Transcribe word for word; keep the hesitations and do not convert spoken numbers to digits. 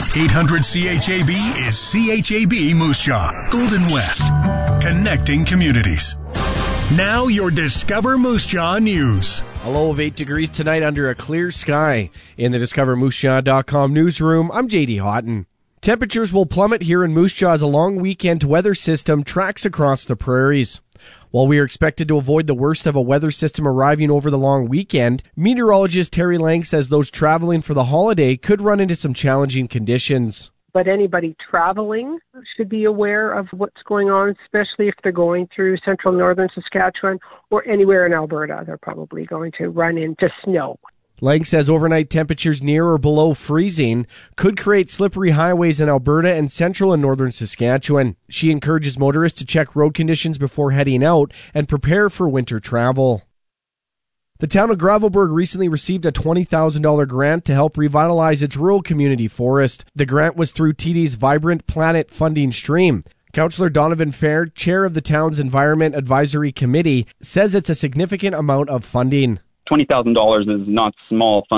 eight hundred C H A B is C H A B Moose Jaw, Golden West, connecting communities. Now your Discover Moose Jaw news. A low of eight degrees tonight under a clear sky. In the discover moose jaw dot com newsroom, I'm J D Houghton. Temperatures will plummet here in Moose Jaw as a long weekend weather system tracks across the prairies. While we are expected to avoid the worst of a weather system arriving over the long weekend, meteorologist Terry Lang says those traveling for the holiday could run into some challenging conditions. But anybody traveling should be aware of what's going on, especially if they're going through central northern Saskatchewan or anywhere in Alberta. They're probably going to run into snow. Lang says overnight temperatures near or below freezing could create slippery highways in Alberta and central and northern Saskatchewan. She encourages motorists to check road conditions before heading out and prepare for winter travel. The town of Gravelbourg recently received a twenty thousand dollars grant to help revitalize its rural community forest. The grant was through T D's Vibrant Planet funding stream. Councillor Donovan Fair, chair of the town's Environment Advisory Committee, says it's a significant amount of funding. twenty thousand dollars is not small funding.